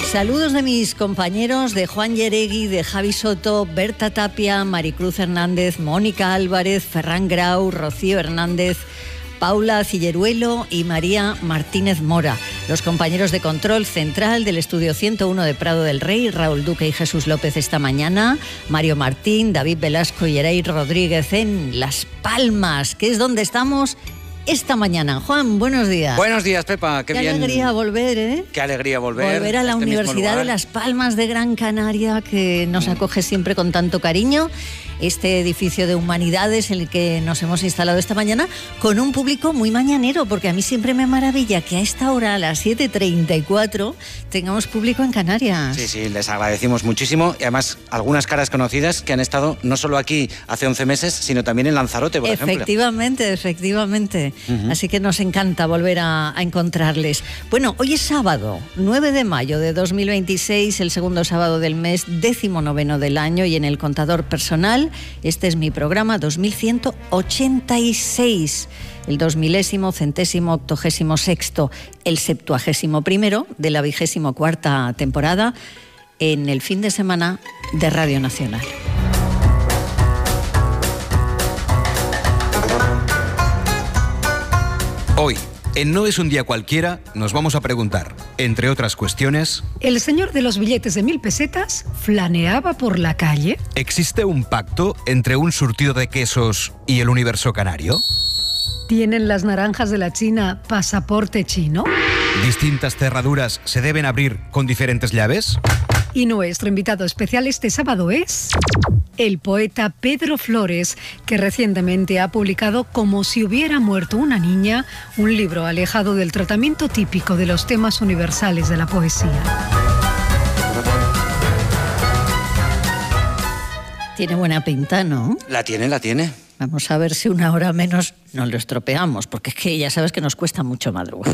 Saludos de mis compañeros, de Juan Yeregui, de Javi Soto, Berta Tapia, Maricruz Hernández, Mónica Álvarez, Ferran Grau, Rocío Hernández, Paula Cilleruelo y María Martínez Mora. Los compañeros de control central del estudio 101 de Prado del Rey, Raúl Duque y Jesús López esta mañana, Mario Martín, David Velasco y Eray Rodríguez en Las Palmas, que es donde estamos esta mañana. Juan, buenos días. Buenos días, Pepa. Qué bien. Alegría volver, ¿eh? Qué alegría volver. Volver a la Universidad de Las Palmas de Gran Canaria, que nos acoge siempre con tanto cariño. Este edificio de humanidades en el que nos hemos instalado esta mañana con un público muy mañanero, porque a mí siempre me maravilla que a esta hora, a las 7:34, tengamos público en Canarias. Sí, sí, les agradecimos muchísimo. Y además, algunas caras conocidas que han estado no solo aquí hace 11 meses, sino también en Lanzarote, por ejemplo. Efectivamente. Así que nos encanta volver a encontrarles. Bueno, hoy es sábado, 9 de mayo de 2026, el segundo sábado del mes, 19º del año, y en el contador personal, este es mi programa 2186, el 2000º, 100º, 86º, el 71º de la 24ª temporada en el fin de semana de Radio Nacional. Hoy, en No es un día cualquiera, nos vamos a preguntar, entre otras cuestiones... ¿El señor de los billetes de 1000 pesetas flaneaba por la calle? ¿Existe un pacto entre un surtido de quesos y el universo canario? ¿Tienen las naranjas de la China pasaporte chino? ¿Distintas cerraduras se deben abrir con diferentes llaves? Y nuestro invitado especial este sábado es el poeta Pedro Flores, que recientemente ha publicado Como si hubiera muerto una niña, un libro alejado del tratamiento típico de los temas universales de la poesía. Tiene buena pinta, ¿no? La tiene. Vamos a ver si una hora menos nos lo estropeamos, porque es que ya sabes que nos cuesta mucho madrugar.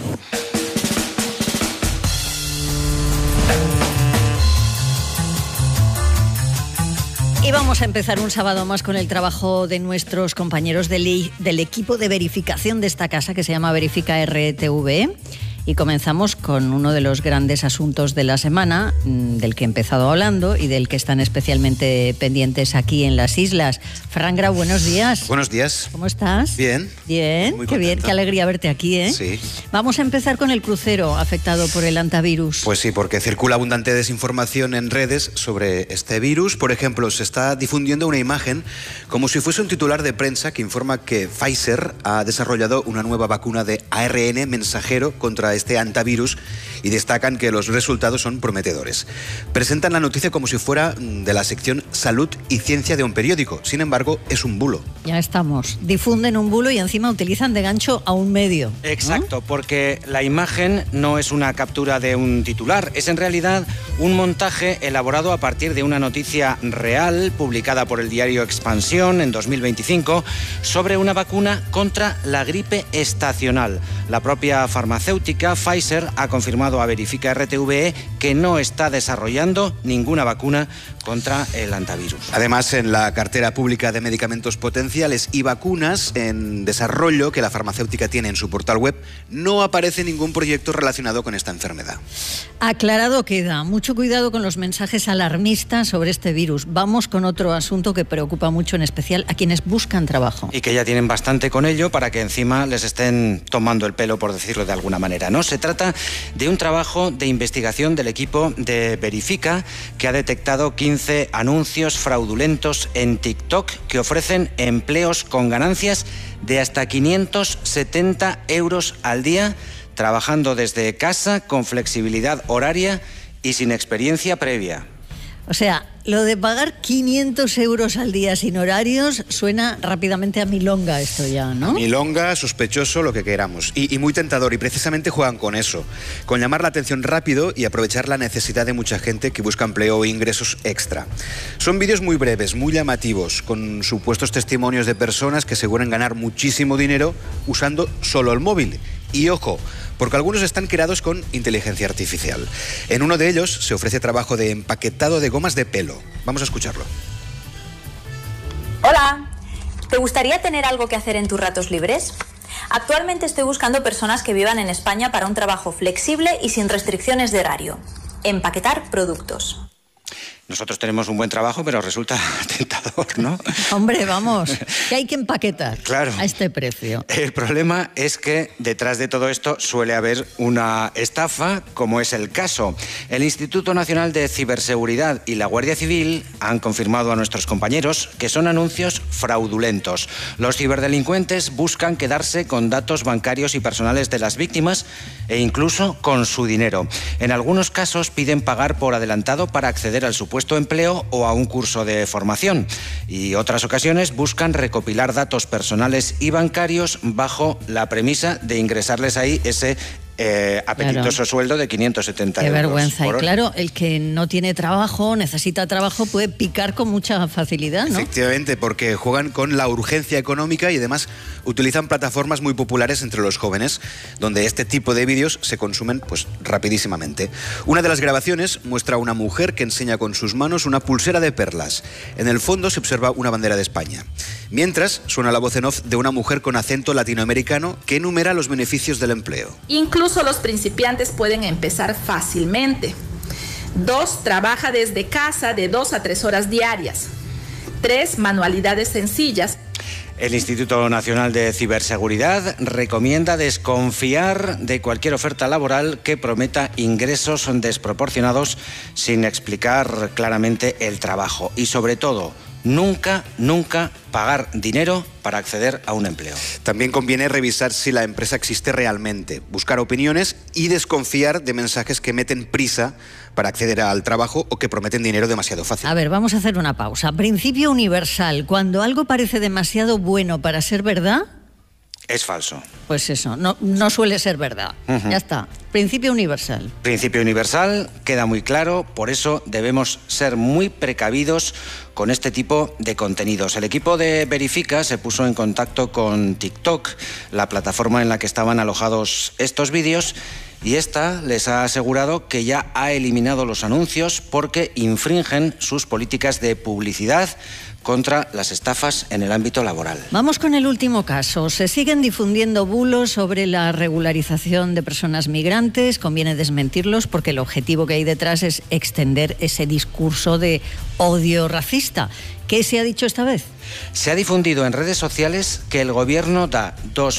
Y vamos a empezar un sábado más con el trabajo de nuestros compañeros del equipo de verificación de esta casa, que se llama Verifica RTV. Y comenzamos con uno de los grandes asuntos de la semana, del que he empezado hablando y del que están especialmente pendientes aquí en las islas. Ferran Grau, buenos días. Buenos días. ¿Cómo estás? Bien. Bien, muy qué bien, qué alegría verte aquí, ¿eh? Sí. Vamos a empezar con el crucero afectado por el hantavirus. Pues sí, porque circula abundante desinformación en redes sobre este virus. Por ejemplo, se está difundiendo una imagen como si fuese un titular de prensa que informa que Pfizer ha desarrollado una nueva vacuna de ARN mensajero contra este hantavirus y destacan que los resultados son prometedores. Presentan la noticia como si fuera de la sección Salud y Ciencia de un periódico. Sin embargo, es un bulo. Ya estamos. Difunden un bulo y encima utilizan de gancho a un medio, ¿no? Exacto, porque la imagen no es una captura de un titular, es en realidad un montaje elaborado a partir de una noticia real publicada por el diario Expansión en 2025 sobre una vacuna contra la gripe estacional. La propia farmacéutica Pfizer ha confirmado a Verifica RTV que no está desarrollando ninguna vacuna contra el hantavirus. Además, en la cartera pública de medicamentos potenciales y vacunas en desarrollo que la farmacéutica tiene en su portal web, no aparece ningún proyecto relacionado con esta enfermedad. Aclarado queda. Mucho cuidado con los mensajes alarmistas sobre este virus. Vamos con otro asunto que preocupa mucho, en especial a quienes buscan trabajo. Y que ya tienen bastante con ello para que encima les estén tomando el pelo, por decirlo de alguna manera, ¿no? Se trata de un trabajo de investigación del equipo de Verifica que ha detectado 15 anuncios fraudulentos en TikTok que ofrecen empleos con ganancias de hasta 570 euros al día, trabajando desde casa, con flexibilidad horaria y sin experiencia previa. O sea, lo de pagar 500 euros al día sin horarios suena rápidamente a milonga esto ya, ¿no? Milonga, sospechoso, lo que queramos. Y muy tentador, y precisamente juegan con eso, con llamar la atención rápido y aprovechar la necesidad de mucha gente que busca empleo o ingresos extra. Son vídeos muy breves, muy llamativos, con supuestos testimonios de personas que aseguran ganar muchísimo dinero usando solo el móvil. Y ojo, porque algunos están creados con inteligencia artificial. En uno de ellos se ofrece trabajo de empaquetado de gomas de pelo. Vamos a escucharlo. Hola, ¿te gustaría tener algo que hacer en tus ratos libres? Actualmente estoy buscando personas que vivan en España para un trabajo flexible y sin restricciones de horario. empaquetar productos. Nosotros tenemos un buen trabajo, pero resulta tentador, ¿no? Hombre, vamos, que hay que empaquetar claro. A este precio. El problema es que detrás de todo esto suele haber una estafa, como es el caso. El Instituto Nacional de Ciberseguridad y la Guardia Civil han confirmado a nuestros compañeros que son anuncios fraudulentos. Los ciberdelincuentes buscan quedarse con datos bancarios y personales de las víctimas e incluso con su dinero. En algunos casos piden pagar por adelantado para acceder al supuesto empleo o a un curso de formación. Y otras ocasiones buscan recopilar datos personales y bancarios bajo la premisa de ingresarles ahí ese apetitoso sueldo de 570 euros. Qué vergüenza. Y por hora. claro, el que no tiene trabajo, necesita trabajo, puede picar con mucha facilidad, ¿no? Efectivamente, porque juegan con la urgencia económica y además utilizan plataformas muy populares entre los jóvenes, donde este tipo de vídeos se consumen pues rapidísimamente. Una de las grabaciones muestra a una mujer que enseña con sus manos una pulsera de perlas. En el fondo se observa una bandera de España. Mientras, suena la voz en off de una mujer con acento latinoamericano que enumera los beneficios del empleo. Incluso los principiantes pueden empezar fácilmente. 2. Trabaja desde casa de 2 a 3 horas diarias. 3. Manualidades sencillas. El Instituto Nacional de Ciberseguridad recomienda desconfiar de cualquier oferta laboral que prometa ingresos desproporcionados sin explicar claramente el trabajo. Y sobre todo, nunca pagar dinero para acceder a un empleo. También conviene revisar si la empresa existe realmente, buscar opiniones y desconfiar de mensajes que meten prisa para acceder al trabajo o que prometen dinero demasiado fácil. A ver, vamos a hacer una pausa. Principio universal. Cuando algo parece demasiado bueno para ser verdad, es falso. Pues eso, no suele ser verdad. Ya está. Principio universal. Principio universal, queda muy claro, por eso debemos ser muy precavidos con este tipo de contenidos. El equipo de Verifica se puso en contacto con TikTok, la plataforma en la que estaban alojados estos vídeos, y esta les ha asegurado que ya ha eliminado los anuncios porque infringen sus políticas de publicidad contra las estafas en el ámbito laboral. Vamos con el último caso. Se siguen difundiendo bulos sobre la regularización de personas migrantes. Conviene desmentirlos porque el objetivo que hay detrás es extender ese discurso de odio racista. ¿Qué se ha dicho esta vez? Se ha difundido en redes sociales que el gobierno da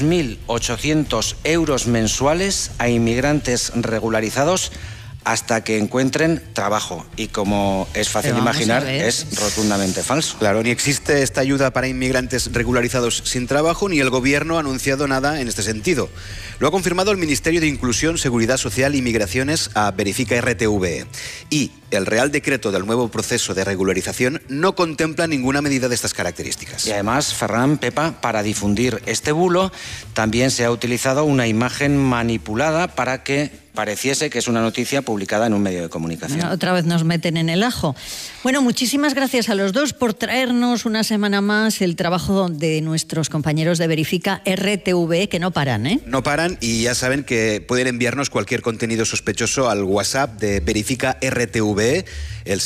2.800 euros mensuales a inmigrantes regularizados hasta que encuentren trabajo. Y como es fácil imaginar, es rotundamente falso. Claro, ni existe esta ayuda para inmigrantes regularizados sin trabajo, ni el gobierno ha anunciado nada en este sentido. Lo ha confirmado el Ministerio de Inclusión, Seguridad Social y Migraciones a Verifica RTV. Y el Real Decreto del nuevo proceso de regularización no contempla ninguna medida de estas características. Y además, Ferran, Pepa, para difundir este bulo, también se ha utilizado una imagen manipulada para que pareciese que es una noticia publicada en un medio de comunicación. Bueno, otra vez nos meten en el ajo. Bueno, muchísimas gracias a los dos por traernos una semana más el trabajo de nuestros compañeros de Verifica RTV, que no paran, ¿eh? No paran, y ya saben que pueden enviarnos cualquier contenido sospechoso al WhatsApp de Verifica RTV, el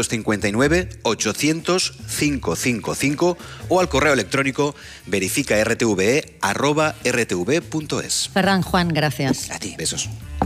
659-800-555, o al correo electrónico verificartve@rtv.es. Ferran, Juan, gracias. A ti, besos.